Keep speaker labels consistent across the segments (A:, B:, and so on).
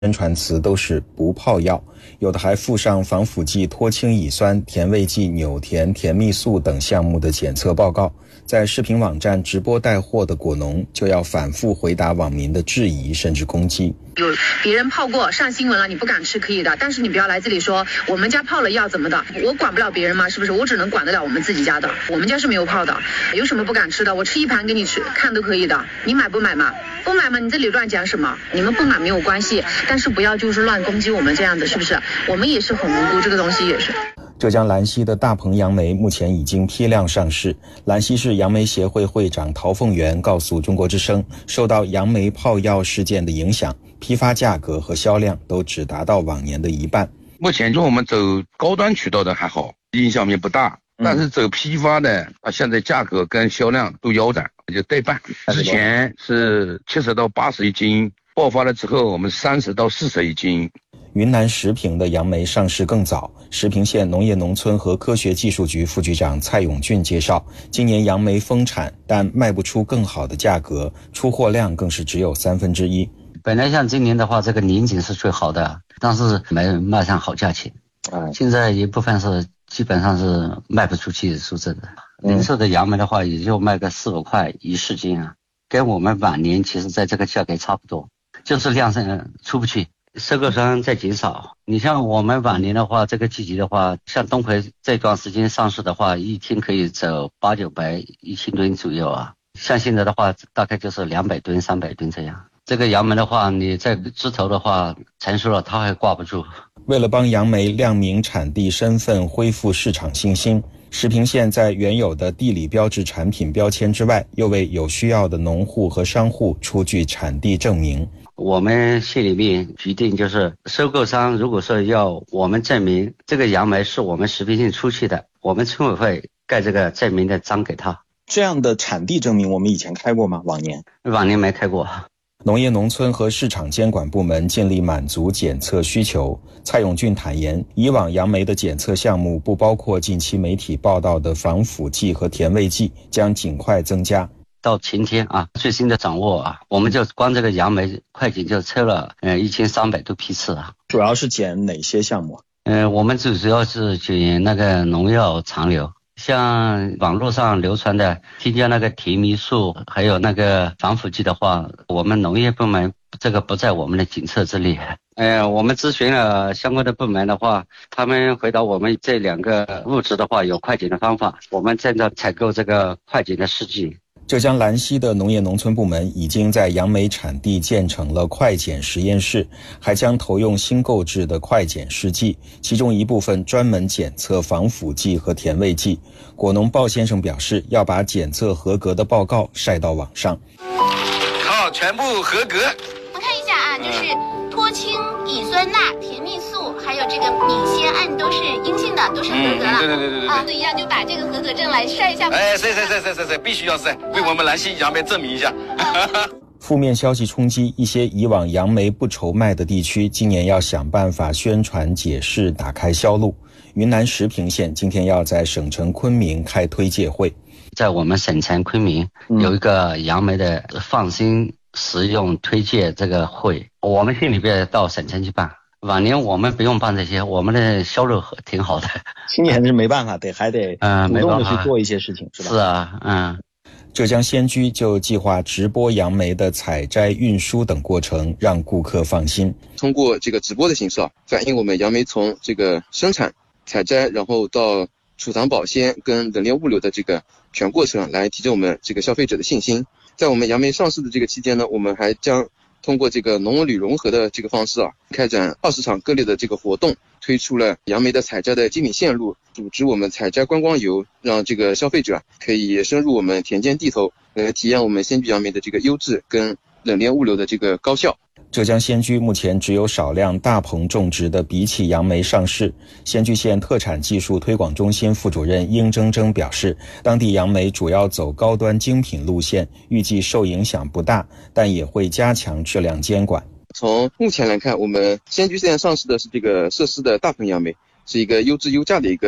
A: 宣传词都是不泡药，有的还附上防腐剂脱氢乙酸、甜味剂纽甜、甜蜜素等项目的检测报告。在视频网站直播带货的果农就要反复回答网民的质疑甚至攻击。
B: 有别人泡过上新闻了，你不敢吃可以的，但是你不要来这里说我们家泡了药怎么的，我管不了别人吗？是不是？我只能管得了我们自己家的，我们家是没有泡的，有什么不敢吃的？我吃一盘给你吃看都可以的，你买不买嘛？不买嘛？你这里乱讲什么？你们不买没有关系，但是不要就是乱攻击我们这样的，是不是？我们也是很无辜，这个东西也是。
A: 浙江兰溪的大棚杨梅目前已经批量上市。兰溪市杨梅协会会长陶凤元告诉中国之声，受到杨梅泡药事件的影响，批发价格和销量都只达到往年的一半。
C: 目前我们走高端渠道的还好，影响面不大，但是走批发的现在价格跟销量都腰斩，就对半。之前是70到80一斤，爆发了之后我们30到40一斤。
A: 云南石屏的杨梅上市更早，石屏县农业农村和科学技术局副局长蔡永俊介绍，今年杨梅丰产，但卖不出更好的价格，出货量更是只有1/3。
D: 本来像今年的话，这个年景是最好的，但是没卖上好价钱。现在一部分是基本上是卖不出去数字的。零售的杨梅的话，也就卖个4-5块1-4斤啊，跟我们往年其实在这个价格差不多，就是量出不去。收购商在减少，你像我们往年的话，这个季节的话，像东葵这段时间上市的话，一天可以走800-900、1000吨左右啊。像现在的话，大概就是200吨、300吨这样。这个杨梅的话，你在枝头的话成熟了，它还挂不住。
A: 为了帮杨梅亮明产地身份，恢复市场信心，石屏县在原有的地理标志产品标签之外，又为有需要的农户和商户出具产地证明。
D: 我们县里面决定，就是收购商如果说要我们证明这个杨梅是我们石屏县出去的，我们村委会盖这个证明的章给他。
E: 这样的产地证明我们以前开过吗？往年
D: 没开过。
A: 农业农村和市场监管部门尽力满足检测需求。蔡永俊坦言，以往杨梅的检测项目不包括近期媒体报道的防腐剂和甜味剂，将尽快增加。
D: 到前天最新的掌握我们就光这个杨梅快检就抽了1300多批次啊。
E: 主要是检哪些项目？
D: 我们主要是检那个农药残留，像网络上流传的添加那个甜蜜素还有那个防腐剂的话，我们农业部门这个不在我们的检测之列。我们咨询了相关的部门的话，他们回答我们这2个物质的话有快检的方法，我们正在采购这个快检的试剂。
A: 浙江兰溪的农业农村部门已经在杨梅产地建成了快检实验室，还将投用新购置的快检试剂，其中一部分专门检测防腐剂和甜味剂。果农鲍先生表示，要把检测合格的报告晒到网上。
F: 好，全部合格。
G: 我看一下就是脱氢乙酸钠、甜蜜素还有这个醚酰胺都是阴性的，都是合格了。对都一样，就把这个合格证来晒一下。
F: 晒，必须要晒，为我们兰溪杨梅证明一下。
A: 负面消息冲击，一些以往杨梅不愁卖的地区，今年要想办法宣传解释，打开销路。云南石屏县今天要在省城昆明开推介会。
D: 在我们省城昆明有一个杨梅的放心食用推介这个会，我们县里边到省城去办。往年我们不用办这些，我们的销路挺好的。
E: 今年是没办法，还得主动的去做一些事情，是吧？
D: 是啊，
A: 浙江仙居就计划直播杨梅的采摘、运输等过程，让顾客放心。
H: 通过这个直播的形式反映我们杨梅从这个生产、采摘，然后到储藏保鲜跟冷链物流的这个全过程，来提振我们这个消费者的信心。在我们杨梅上市的这个期间呢，我们还将通过这个农文旅融合的这个方式开展20场各类的这个活动，推出了杨梅的采摘的精品线路，组织我们采摘观光游，让这个消费者可以深入我们田间地头，体验我们仙居杨梅的这个优质跟冷链物流的这个高效。
A: 浙江仙居目前只有少量大棚种植的荸荠杨梅上市。仙居县特产技术推广中心副主任殷铮铮表示，当地杨梅主要走高端精品路线，预计受影响不大，但也会加强质量监管。
H: 从目前来看，我们仙居县上市的是这个设施的大棚杨梅，是一个优质优价的一个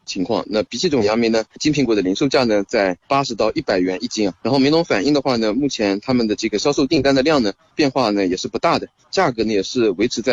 H: 情况。那比起这种杨梅呢，金苹果的零售价呢在80到100元一斤啊。然后梅农反映的话呢，目前他们的这个销售订单的量呢变化呢也是不大的，价格呢也是维持在